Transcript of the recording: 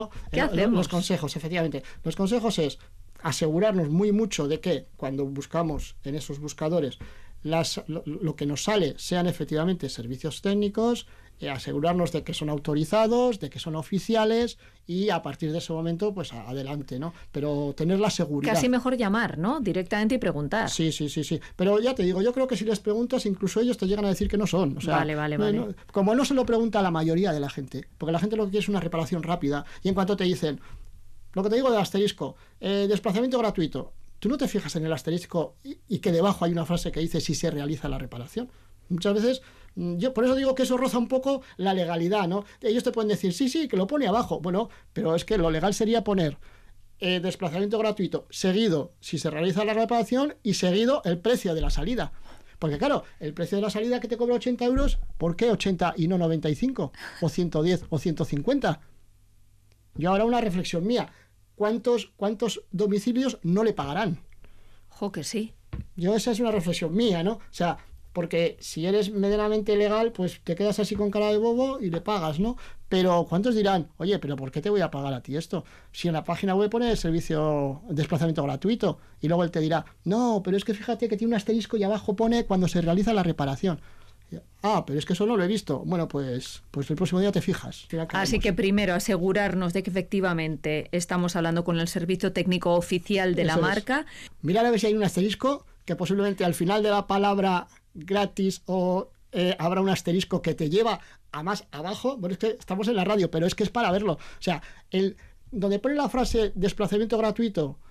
¿Qué hacemos? Los consejos, efectivamente. Los consejos es asegurarnos mucho de que cuando buscamos en esos buscadores lo que nos sale sean efectivamente servicios técnicos, asegurarnos de que son autorizados, de que son oficiales y a partir de ese momento pues adelante, ¿no? Pero tener la seguridad. Casi mejor llamar, ¿no? Directamente y preguntar. Sí. Pero ya te digo, yo creo que si les preguntas, incluso ellos te llegan a decir que no son. O sea, Vale. Como no se lo pregunta a la mayoría de la gente, porque la gente lo que quiere es una reparación rápida y en cuanto te dicen, lo que te digo del asterisco, desplazamiento gratuito, tú no te fijas en el asterisco y que debajo hay una frase que dice si se realiza la reparación. Muchas veces, yo por eso digo que eso roza un poco la legalidad, ¿no? Ellos te pueden decir, sí, que lo pone abajo. Bueno, pero es que lo legal sería poner desplazamiento gratuito, seguido si se realiza la reparación y seguido el precio de la salida. Porque claro, el precio de la salida que te cobra 80 euros, ¿por qué 80 y no 95? O 110 o 150. Yo ahora una reflexión mía. ¿Cuántos domicilios no le pagarán? Jo, que sí. Esa es una reflexión mía, ¿no? O sea, porque si eres medianamente legal, pues te quedas así con cara de bobo y le pagas, ¿no? Pero ¿cuántos dirán, oye, pero ¿por qué te voy a pagar a ti esto? Si en la página web pone el servicio de desplazamiento gratuito y luego él te dirá, no, pero es que fíjate que tiene un asterisco y abajo pone cuando se realiza la reparación. Pero es que eso no lo he visto. Bueno, pues el próximo día te fijas. Así que primero asegurarnos de que efectivamente estamos hablando con el servicio técnico oficial de la marca. Mirar a ver si hay un asterisco que posiblemente al final de la palabra gratis o habrá un asterisco que te lleva a más abajo. Bueno, es que estamos en la radio, pero es que es para verlo. O sea, donde pone la frase desplazamiento gratuito